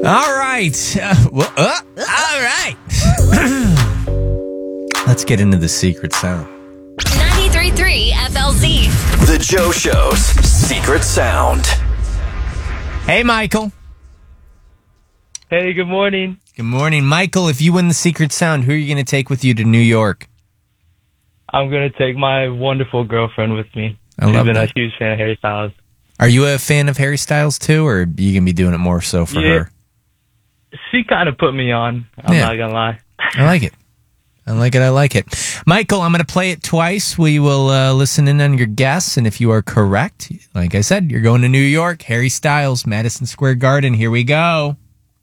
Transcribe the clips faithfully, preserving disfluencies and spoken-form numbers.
All right. Uh, well, uh, all right. Let's get into the secret sound. ninety-three point three F L Z. The Joe Show's secret sound. Hey, Michael. Hey, good morning. Good morning. Michael, if you win the secret sound, who are you going to take with you to New York? I'm going to take my wonderful girlfriend with me. I She's love been that. a huge fan of Harry Styles. Are you a fan of Harry Styles, too, or are you going to be doing it more so for Yeah. her? She kind of put me on. I'm Yeah. not going to lie. I like it. I like it. I like it. Michael, I'm going to play it twice. We will uh, listen in on your guess, and if you are correct, like I said, you're going to New York. Harry Styles, Madison Square Garden. Here we go.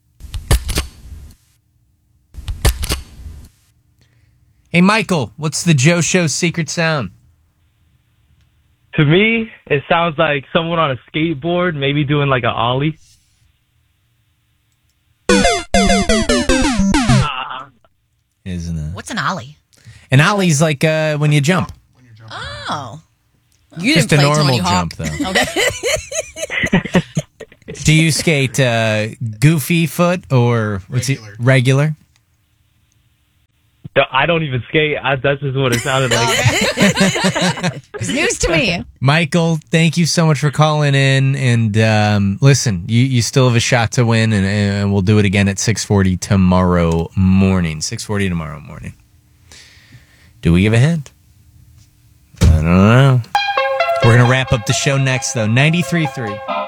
Hey, Michael, what's the Joe Show's secret sound? To me, it sounds like someone on a skateboard, maybe doing like an ollie. Isn't it? What's an ollie? An ollie's like uh, when you jump. Oh. You Just a didn't play normal Tony Hawk. jump, though. Okay. Do you skate uh, goofy foot or what's it? Regular. Regular? I don't even skate. I, that's just what it sounded like. It's news to me. Michael, thank you so much for calling in. And um, listen, you, you still have a shot to win, and, and we'll do it again at six forty tomorrow morning. six forty tomorrow morning. Do we give a hint? I don't know. We're going to wrap up the show next, though. ninety-three point three